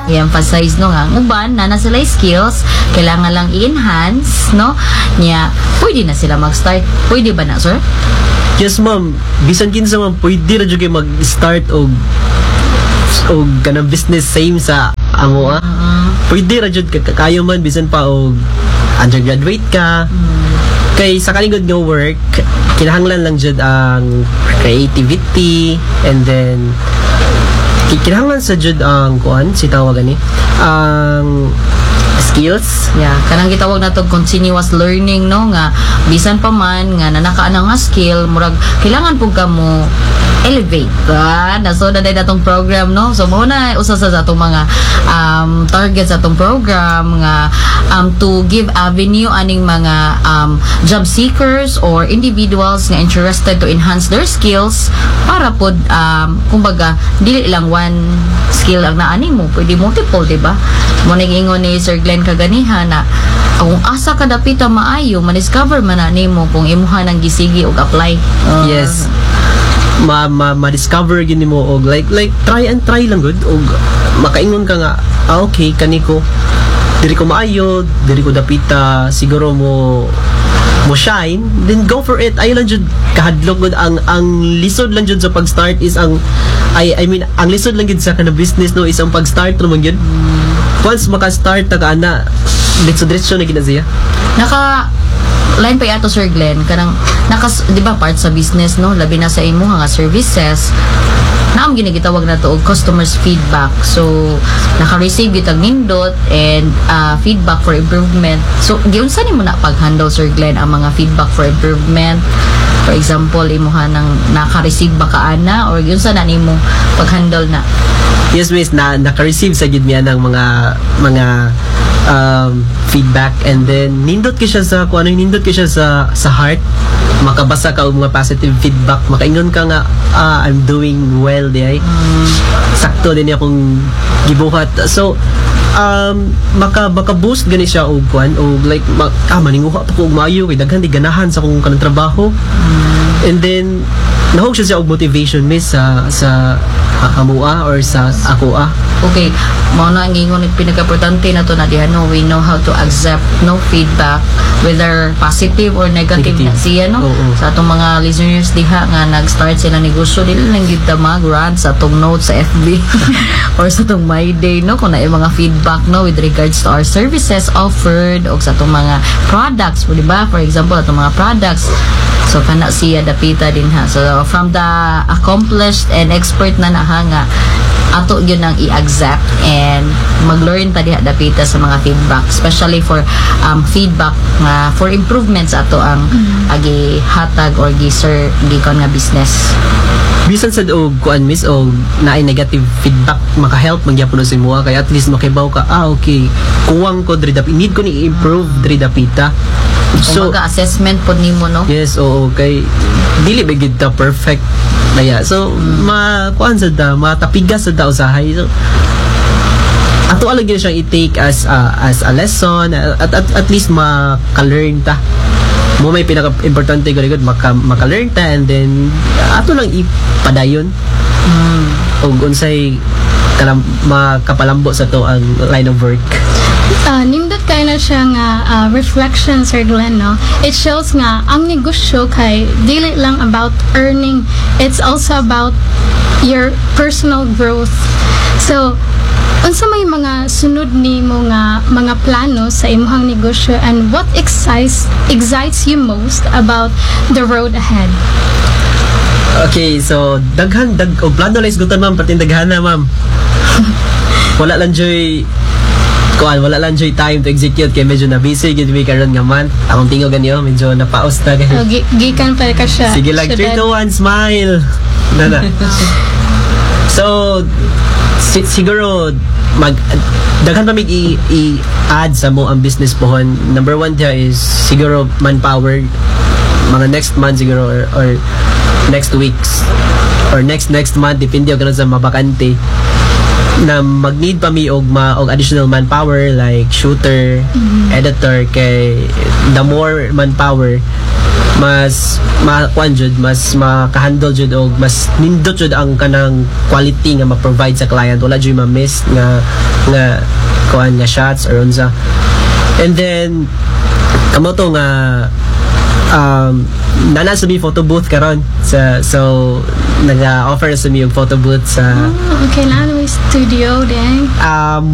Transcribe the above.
i-emphasize no nga uban na sila skills kailangan lang i-enhance no nya pwede na sila mag-start. Pwede ba na, sir? Yes, ma'am. Bisan kinsa ma'am, pwede ra jud kay mag-start og kanang business same sa amo Pwede ra jud kayo man bisan pa og undergraduate ka. Kay sa kanigod nga work, kinahanglan lang jud ang creativity and then kinahanglan sa jud ang kuan si tawag ani ang skills. Yeah, kanang gitawag nato continuous learning no nga bisan pa man nga nanaka na nga skill murag kailangan pug kamo elevate na so na datong program no so mo na usa sa atong mga targets atong program nga to give avenue aning mga job seekers or individuals nga interested to enhance their skills para pod kumbaga dili lang one skill ang naani mo pwede multiple diba mo nag-ingon ni Sir Glenn kaganiha na kung asa ka dapita maayo ma-discover man na nimo kung imuha nang gisigi og apply yes ma-discover gini mo og like try and try lang good og makaingon ka nga okay kaniko diri ko maayo diri ko dapita siguro mo shine then go for it ay lang jud kahadlok gud ang lisod lang jud sa pag-start is ang I mean ang lisod lang gid sa kana business no is ang pag-start naman yun once maka-start ta ana diretso na gid siya line pa yato Sir Glenn kanang di ba part sa business no labi na sa imo nga services naam ginagitawag na to og customers feedback so naka-receive gitag nindot and feedback for improvement so giunsa nimo na pag-handle Sir Glenn ang mga feedback for improvement for example imuha nang naka-receive ba ka ana or giunsa na nimo pag-handle na yes miss naka-receive sa gid miya ng mga feedback and then nindot ka siya sa nindot ka siya sa heart makabasa ka og mga positive feedback makaingon ka nga I'm doing well di ay sakto din akong gibuhat so maka-boost gani siya og kuan og like maninguha pa ko og maayo kay daghan di ganahan sa akong kanang trabaho and then nahog siya og motivation miss sa amua or sa akoa. Okay, mao na ang ingon pinaka-importante na to na diha no we know how to accept no feedback whether positive or negative. Na siya no sa atong mga listeners diha nga nag-start sila negosyo dili lang gyud ta mag-rant sa atong notes sa FB or sa atong My Day no kung naay mga feedback no with regards to our services offered o sa atong mga products di ba for example atong mga products so kana siya dapita din ha so from the accomplished and expert na nahanga ato yun ang i-accept and mag-learn ta diha dapita sa mga feedback especially for feedback nga for improvements ato ang agi hatag or gi-sir gikon nga business bisan sad og kuan miss og naay negative feedback maka-help magyapon sa imo kay at least makibaw ka okay kuwang ko diri dapita need ko ni improve diri dapita so assessment pod nimo no yes okay dili ba gid ta perfect naya so kuan sad ta matapigas sad ta usahay so ato alang gyud siyang i-take as a lesson at least maka-learn ta mo may pinaka-importante gud maka-learn ta and then ato lang ipadayon og unsay makapalambo sa to ang line of work. Nindot kay na siya nga reflection Sir Glenn no it shows nga ang negosyo kay dili lang about earning it's also about your personal growth so unsa may mga sunod nimo nga mga plano sa imong negosyo and what excites you most about the road ahead. Okay, so daghan og plano lang isgutan ma'am pati daghan na ma'am. wala lang joy time to execute kay medyo na busy gid mi karon nga man akong tingog ganyo medyo napaos ta kay gikan pa ka siya sige lang 3 2 1 smile na so siguro daghan pa mig i-add sa mo ang business pohon. Number 1 there is siguro manpower mga next month siguro or next weeks or next month depende og sa mabakante na mag-need pa mi og additional manpower like shooter, editor kay the more manpower kuan jud, mas makahandle jud og mas nindot jud ang kanang quality nga ma-provide sa client. Wala jud ma-miss nga kuan nga shots or unsa. And then kamo to nga nana sa mi photo booth karon so nag-offer sa mi yung photo booth sa Okay na, may studio din.